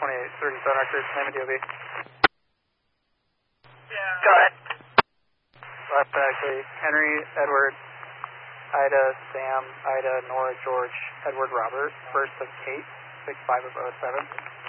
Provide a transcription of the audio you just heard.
2837 record, name and DOB. Go ahead. Left taxi, Henry, Edward, Ida, Sam, Ida, Nora, George, Edward, Robert, first of Kate, 65 of 07.